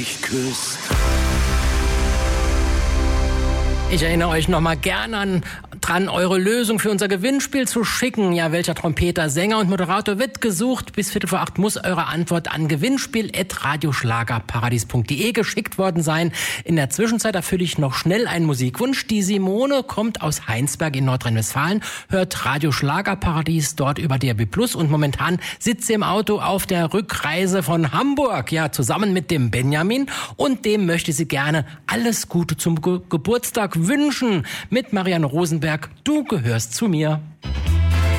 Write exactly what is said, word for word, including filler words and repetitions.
mich küsst. Ich erinnere euch noch mal gern an, dran, eure Lösung für unser Gewinnspiel zu schicken. Ja, welcher Trompeter, Sänger und Moderator wird gesucht? Bis Viertel vor acht muss eure Antwort an gewinnspiel at radioschlagerparadies punkt de geschickt worden sein. In der Zwischenzeit erfülle ich noch schnell einen Musikwunsch. Die Simone kommt aus Heinsberg in Nordrhein-Westfalen, hört Radio Schlagerparadies dort über D A B plus und momentan sitzt sie im Auto auf der Rückreise von Hamburg. Ja, zusammen mit dem Benjamin und dem möchte sie gerne alles Gute zum Ge- Geburtstag wünschen. Mit Marianne Rosenberg, du gehörst zu mir.